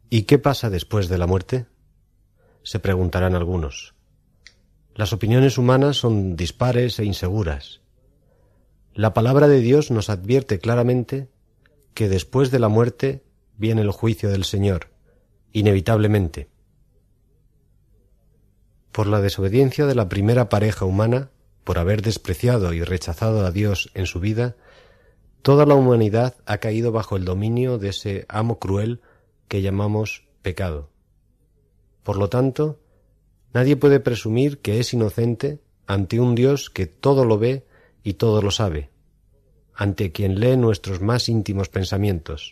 ¿Y qué pasa después de la muerte?, se preguntarán algunos. Las opiniones humanas son dispares e inseguras. La palabra de Dios nos advierte claramente que después de la muerte viene el juicio del Señor, inevitablemente. Por la desobediencia de la primera pareja humana, por haber despreciado y rechazado a Dios en su vida, toda la humanidad ha caído bajo el dominio de ese amo cruel que llamamos pecado. Por lo tanto, nadie puede presumir que es inocente ante un Dios que todo lo ve y todo lo sabe, ante quien lee nuestros más íntimos pensamientos.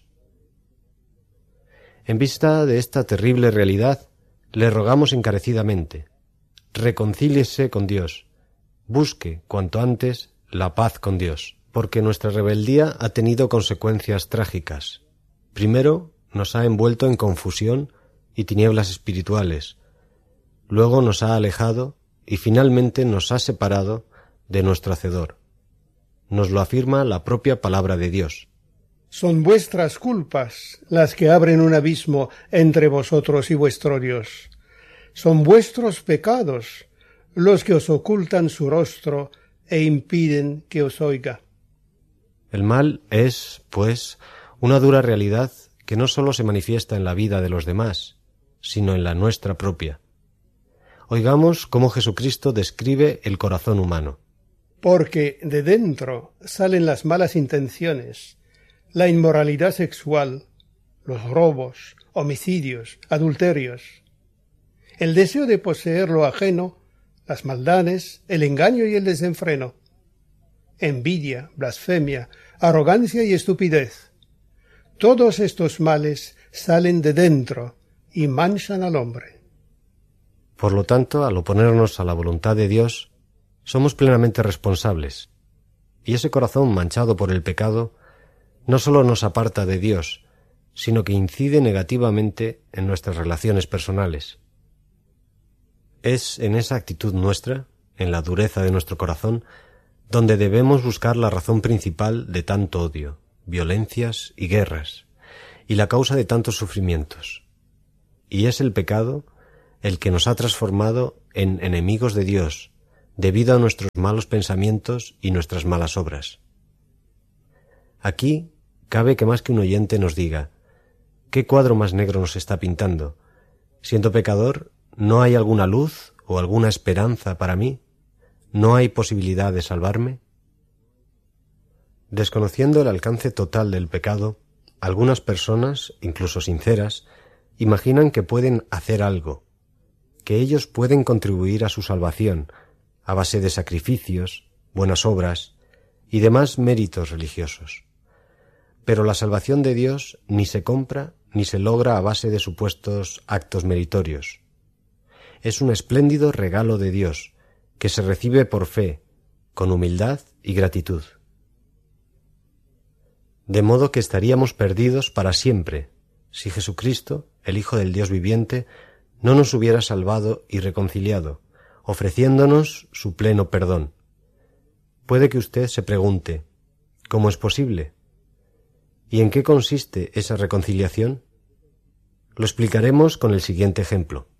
En vista de esta terrible realidad, le rogamos encarecidamente: reconcíliese con Dios, busque cuanto antes la paz con Dios, porque nuestra rebeldía ha tenido consecuencias trágicas. Primero, nos ha envuelto en confusión y tinieblas espirituales, luego nos ha alejado y finalmente nos ha separado de nuestro Hacedor. Nos lo afirma la propia palabra de Dios. Son vuestras culpas las que abren un abismo entre vosotros y vuestro Dios. Son vuestros pecados los que os ocultan su rostro e impiden que os oiga. El mal es, pues, una dura realidad que no sólo se manifiesta en la vida de los demás, sino en la nuestra propia. Oigamos cómo Jesucristo describe el corazón humano. Porque de dentro salen las malas intenciones, la inmoralidad sexual, los robos, homicidios, adulterios, el deseo de poseer lo ajeno, las maldades, el engaño y el desenfreno, envidia, blasfemia, arrogancia y estupidez. Todos estos males salen de dentro y manchan al hombre. Por lo tanto, al oponernos a la voluntad de Dios, somos plenamente responsables, y ese corazón manchado por el pecado no sólo nos aparta de Dios, sino que incide negativamente en nuestras relaciones personales. Es en esa actitud nuestra, en la dureza de nuestro corazón, donde debemos buscar la razón principal de tanto odio, violencias y guerras, y la causa de tantos sufrimientos. Y es el pecado el que nos ha transformado en enemigos de Dios, debido a nuestros malos pensamientos y nuestras malas obras. Aquí cabe que más que un oyente nos diga: ¿qué cuadro más negro nos está pintando? Siendo pecador, ¿no hay alguna luz o alguna esperanza para mí? ¿No hay posibilidad de salvarme? Desconociendo el alcance total del pecado, algunas personas, incluso sinceras, imaginan que pueden hacer algo, que ellos pueden contribuir a su salvación a base de sacrificios, buenas obras y demás méritos religiosos. Pero la salvación de Dios ni se compra ni se logra a base de supuestos actos meritorios. Es un espléndido regalo de Dios que se recibe por fe, con humildad y gratitud. De modo que estaríamos perdidos para siempre si Jesucristo, el Hijo del Dios viviente, no nos hubiera salvado y reconciliado, ofreciéndonos su pleno perdón. Puede que usted se pregunte: ¿cómo es posible? ¿Y en qué consiste esa reconciliación? Lo explicaremos con el siguiente ejemplo.